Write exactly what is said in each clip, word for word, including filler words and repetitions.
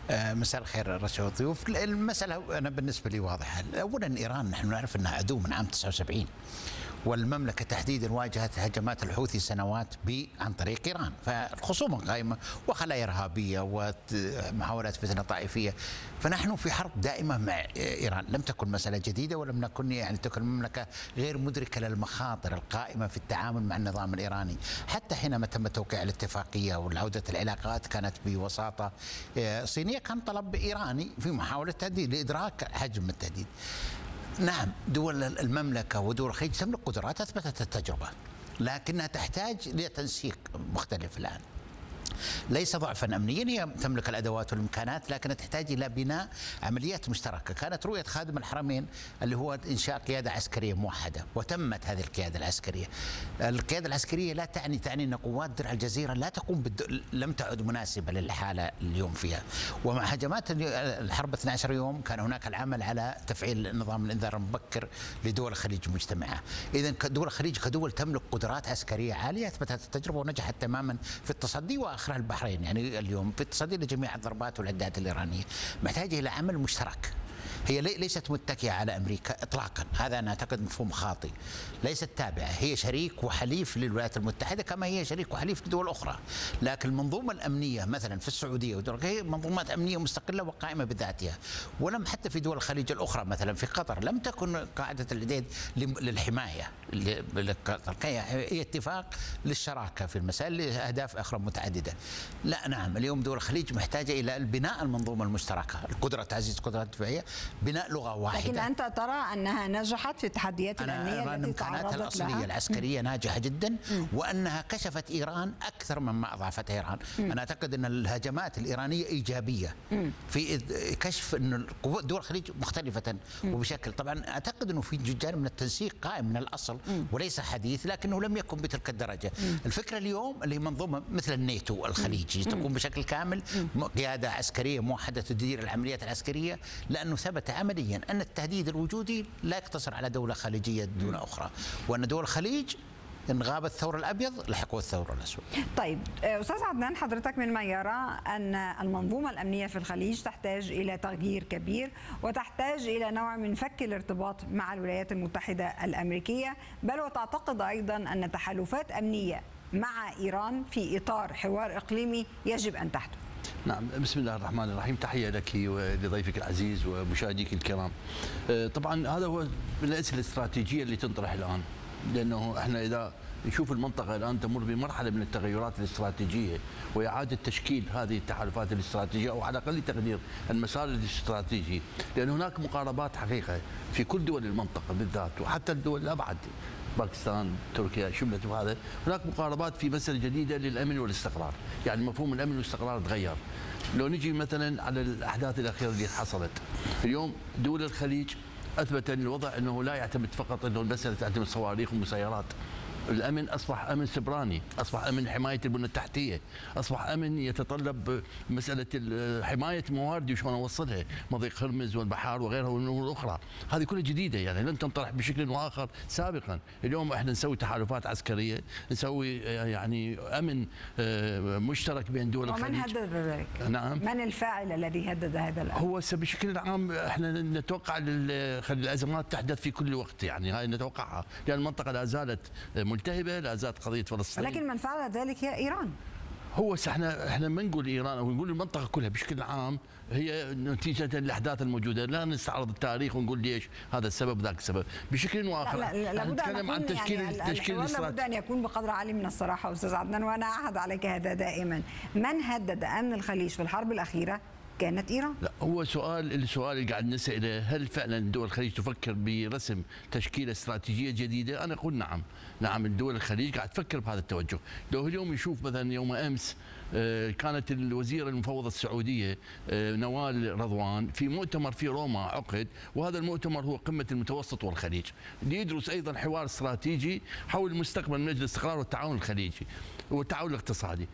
آه، مساء الخير رشا والضيوف. المسألة أنا بالنسبة لي واضحة. أولا إيران نحن نعرف أنها عدو من عام تسعة وسبعين، والمملكة تحديدا واجهت هجمات الحوثي سنوات عن طريق إيران، فالخصومة قائمة وخلايا إرهابية ومحاولات فتنة طائفية، فنحن في حرب دائمة مع إيران. لم تكن مسألة جديدة ولم نكن يعني تكن المملكة غير مدركة للمخاطر القائمة في التعامل مع النظام الإيراني. حتى حينما تم توقيع الاتفاقية والعودة العلاقات كانت بوساطة صينية، كان طلب إيراني في محاولة تهديد لإدراك حجم التهديد. نعم، دول المملكة ودول الخليج تملك قدرات أثبتت التجربة، لكنها تحتاج لتنسيق مختلف الآن. ليس ضعفا امنيا، هي تملك الادوات والامكانات، لكن تحتاج الى بناء عمليات مشتركه. كانت رؤيه خادم الحرمين اللي هو انشاء قياده عسكريه موحده، وتمت هذه القياده العسكريه. القياده العسكريه لا تعني تعني ان قوات درع الجزيره لا تقوم بالد... لم تعد مناسبه للحاله اليوم فيها. ومع هجمات الحرب اثني عشر يوم كان هناك العمل على تفعيل نظام الانذار المبكر لدول الخليج مجتمعها. اذا دول الخليج كدول تملك قدرات عسكريه عاليه، اثبتت التجربه ونجحت تماما في التصدي، واخرها البحرين يعني اليوم في التصدي لجميع الضربات والعدات الإيرانية. محتاجة إلى عمل مشترك. هي ليست متكئة على أمريكا إطلاقا، هذا أنا أعتقد مفهوم خاطئ. ليست تابعة، هي شريك وحليف للولايات المتحدة كما هي شريك وحليف لدول أخرى. لكن المنظومة الأمنية مثلا في السعودية ودول هي منظومات أمنية مستقلة وقائمة بذاتها، ولم حتى في دول الخليج الأخرى مثلا في قطر لم تكن قاعدة العديد للحماية، هي اتفاق للشراكة في المسائل لأهداف أخرى متعددة. لا نعم، اليوم دول الخليج محتاجة إلى البناء المنظومة المشتركة، القدرة تعزيز القدرات الدفاعية، بناء لغة واحدة. لكن أنت ترى أنها نجحت في التحديات الأمنية التي تعرضت لها؟ الأصلية العسكرية ناجحة جدا، م. وأنها كشفت إيران أكثر مما أضعفتها إيران. م. أنا أعتقد أن الهجمات الإيرانية إيجابية م. في كشف أن دول الخليج مختلفة م. وبشكل. طبعا أعتقد أنه في جانب من التنسيق قائم من الأصل م. وليس حديث، لكنه لم يكن بتلك الدرجة. م. الفكرة اليوم اللي هي منظومة مثل الناتو الخليجي تقوم بشكل كامل م. قيادة عسكرية موحدة تدير العمليات العسكرية، لأنه ثبت عمليا أن التهديد الوجودي لا يقتصر على دولة خليجية دون أخرى، وأن دول الخليج إن غاب الثور الأبيض لحقوا الثور الأسود. طيب أستاذ عدنان، حضرتك من ما يرى أن المنظومة الأمنية في الخليج تحتاج إلى تغيير كبير، وتحتاج إلى نوع من فك الارتباط مع الولايات المتحدة الأمريكية، بل وتعتقد أيضا أن تحالفات أمنية مع إيران في إطار حوار إقليمي يجب أن تحدث. نعم، بسم الله الرحمن الرحيم. تحية لك ولضيفك العزيز ومشاهديك الكرام. طبعا هذا هو من الأسئلة الاستراتيجية اللي تنطرح الآن، لأنه احنا إذا نشوف المنطقة الآن تمر بمرحلة من التغيرات الاستراتيجية وإعادة تشكيل هذه التحالفات الاستراتيجية، أو على الأقل تقدير المسار الاستراتيجي، لأن هناك مقاربات حقيقة في كل دول المنطقة بالذات، وحتى الدول الأبعد باكستان، تركيا شملت وهذا، هناك مقاربات في مسألة جديدة للأمن والاستقرار، يعني مفهوم الأمن والاستقرار تغير. لو نجي مثلا على الأحداث الأخيرة اللي حصلت اليوم، دول الخليج أثبت أن الوضع أنه لا يعتمد فقط أنه المسألة تعتمد صواريخ ومسيرات. الأمن أصبح أمن سبراني، أصبح أمن حماية البنى التحتية، أصبح أمن يتطلب مسألة حماية مواردي وشلون أوصلها، مضيق هرمز والبحار وغيرها والأمور الأخرى، هذه كلها جديدة يعني لن تنطرح بشكل وآخر سابقا. اليوم احنا نسوي تحالفات عسكرية، نسوي يعني أمن مشترك بين دول الخليج. ومن هدد ذلك؟ نعم، من الفاعل الذي هدد هذا الأمر؟ هو بشكل عام احنا نتوقع الأزمات تحدث في كل وقت، يعني هاي نتوقعها، لأن المنطقة لا زالت ملتهبه، لا زالت قضيه فلسطين. ولكن من فعل ذلك هي ايران. هو احنا احنا ما نقول ايران او نقول المنطقه كلها بشكل عام هي نتيجه الاحداث الموجوده، لا نستعرض التاريخ ونقول ليش هذا السبب ذاك السبب بشكل واخر. لا لا لابد ان نتكلم عن تشكيل يعني التشكيل لابد ان يكون بقدر عالي من الصراحه استاذ عدنان، وانا اعهد عليك هذا دائما. من هدد امن الخليج في الحرب الاخيره؟ كانت ايران. لا، هو سؤال السؤال اللي قاعد نساله، هل فعلا دول الخليج تفكر برسم تشكيله استراتيجيه جديده؟ انا اقول نعم، نعم الدول الخليج قاعد تفكر بهذا التوجه. لو اليوم يشوف مثلا يوم امس كانت الوزيره المفوضه السعوديه نوال رضوان في مؤتمر في روما عقد، وهذا المؤتمر هو قمه المتوسط والخليج، ليدرس ايضا حوار استراتيجي حول مستقبل مجلس الاستقرار والتعاون الخليجي والتعاون الاقتصادي.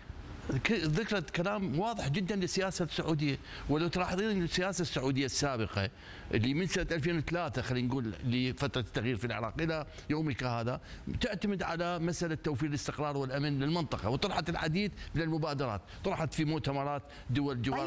ذكرت كلام واضح جدا للسياسه السعوديه، ولو تلاحظين السياسه السعوديه السابقه اللي من سنه ألفين وثلاثة خلينا نقول لفتره التغيير في العراق الى يومك هذا تعتمد على مساله توفير الاستقرار والامن للمنطقه، وطرحت العديد من المبادرات، طرحت في مؤتمرات دول جوار.